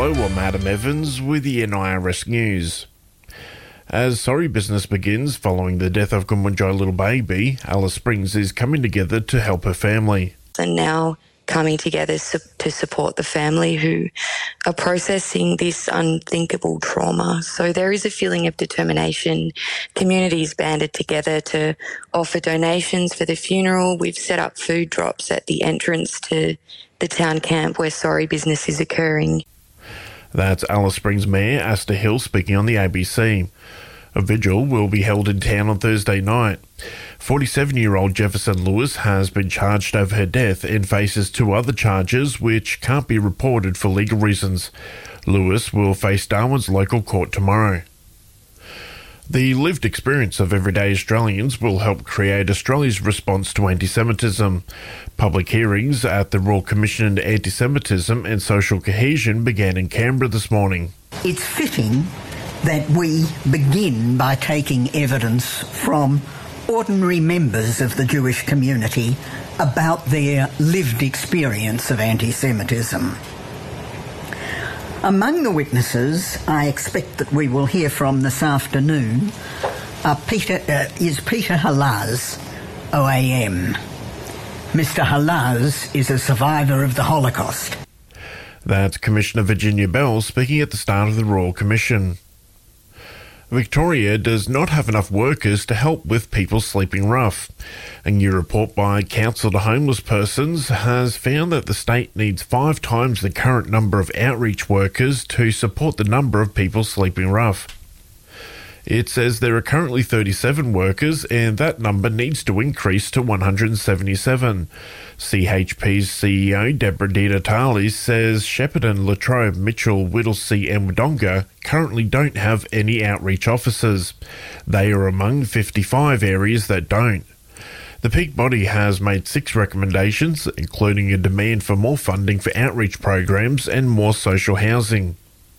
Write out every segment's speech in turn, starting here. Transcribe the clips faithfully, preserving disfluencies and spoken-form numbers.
Hello, I'm Adam Evans with the N I R S News. As Sorry Business begins following the death of Kumbunjai little baby, Alice Springs is coming together to help her family. And now coming together su- to support the family who are processing this unthinkable trauma. So there is a feeling of determination. Communities banded together to offer donations for the funeral. We've set up food drops at the entrance to the town camp where Sorry Business is occurring. That's Alice Springs Mayor Asta Hill speaking on the A B C. A vigil will be held in town on Thursday night. forty-seven-year-old Jefferson Lewis has been charged over her death and faces two other charges which can't be reported for legal reasons. Lewis will face Darwin's local court tomorrow. The lived experience of everyday Australians will help create Australia's response to anti-Semitism. Public hearings at the Royal Commission into Anti-Semitism and Social Cohesion began in Canberra this morning. It's fitting that we begin by taking evidence from ordinary members of the Jewish community about their lived experience of anti-Semitism. Among the witnesses I expect that we will hear from this afternoon are Peter, uh, is Peter Halaz, O A M. Mister Halaz is a survivor of the Holocaust. That's Commissioner Virginia Bell speaking at the start of the Royal Commission. Victoria does not have enough workers to help with people sleeping rough. A new report by Council to Homeless Persons has found that the state needs five times the current number of outreach workers to support the number of people sleeping rough. It says there are currently thirty-seven workers and that number needs to increase to one hundred seventy-seven. C H P's C E O Deborah Di Natale says Shepparton, Latrobe, Mitchell, Whittlesea and Wodonga currently don't have any outreach officers. They are among fifty-five areas that don't. The peak body has made six recommendations, including a demand for more funding for outreach programs and more social housing.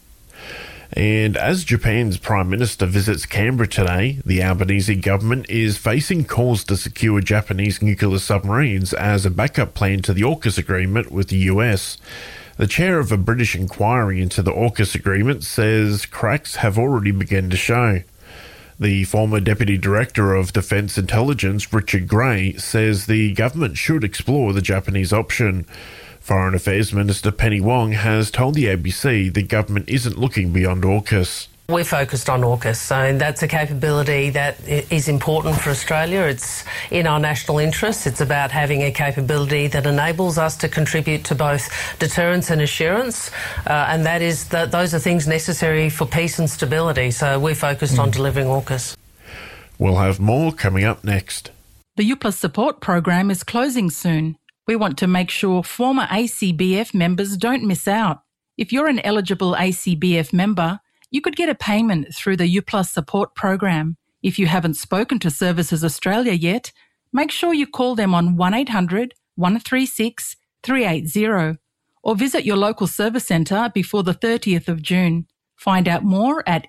And as Japan's Prime Minister visits Canberra today, the Albanese government is facing calls to secure Japanese nuclear submarines as a backup plan to the AUKUS agreement with the U S. The chair of a British inquiry into the AUKUS agreement says cracks have already begun to show. The former Deputy Director of Defence Intelligence, Richard Gray, says the government should explore the Japanese option. Foreign Affairs Minister Penny Wong has told the A B C the government isn't looking beyond AUKUS. We're focused on AUKUS, so that's a capability that is important for Australia. It's in our national interest. It's about having a capability that enables us to contribute to both deterrence and assurance, uh, and that is that those are things necessary for peace and stability. So we're focused mm. on delivering AUKUS. We'll have more coming up next. The U Plus support program is closing soon. We want to make sure former A C B F members don't miss out. If you're an eligible A C B F member, you could get a payment through the U Plus support program. If you haven't spoken to Services Australia yet, make sure you call them on one eight hundred, one three six, three eight zero or visit your local service centre before the thirtieth of June. Find out more at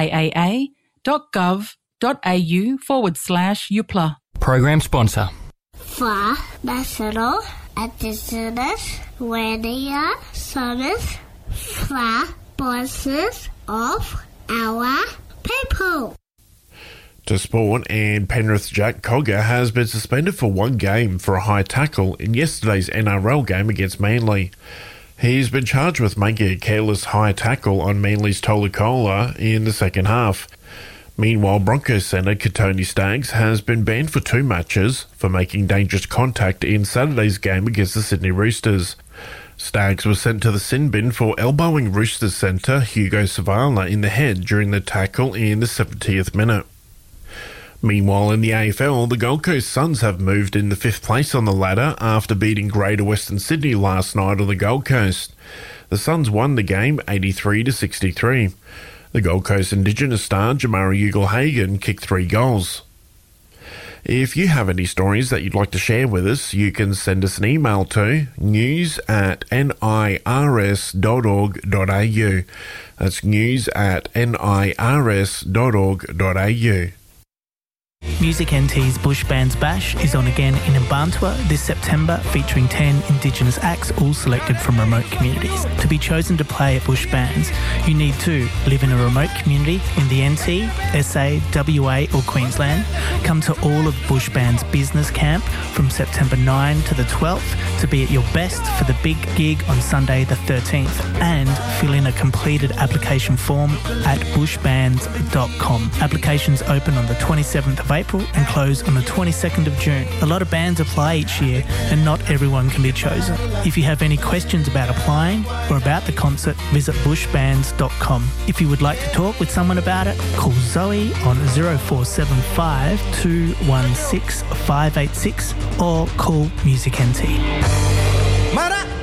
niaa.gov.au forward slash UPLA. Program sponsor. For National Indigenous Radio Service for voices of our people. To sport, and Penrith's Jack Cogger has been suspended for one game for a high tackle in yesterday's N R L game against Manly. He's been charged with making a careless high tackle on Manly's Tolucola in the second half. Meanwhile, Broncos centre Katoni Staggs has been banned for two matches for making dangerous contact in Saturday's game against the Sydney Roosters. Staggs was sent to the sin bin for elbowing Roosters centre Hugo Savala in the head during the tackle in the seventieth minute. Meanwhile, in the A F L, the Gold Coast Suns have moved in the fifth place on the ladder after beating Greater Western Sydney last night on the Gold Coast. The Suns won the game eighty-three to sixty-three. The Gold Coast Indigenous star Jamari Ugle-Hagan kicked three goals. If you have any stories that you'd like to share with us, you can send us an email to news at nirs dot org dot a u. That's news at nirs dot org dot a u. Music N T's Bush Bands Bash is on again in Mbantua this September, featuring ten Indigenous acts, all selected from remote communities. To be chosen to play at Bush Bands, you need to live in a remote community in the N T, S A, W A or Queensland, come to all of Bush Bands Business Camp from September ninth to the twelfth to be at your best for the big gig on Sunday the thirteenth, and fill in a completed application form at bush bands dot com. Applications open on the twenty-seventh of April and close on the twenty-second of June. A lot of bands apply each year and not everyone can be chosen. If you have any questions about applying or about the concert, visit bush bands dot com. If you would like to talk with someone about it, call Zoe on zero four seven five, two one six, five eight six or call Music N T. Mara!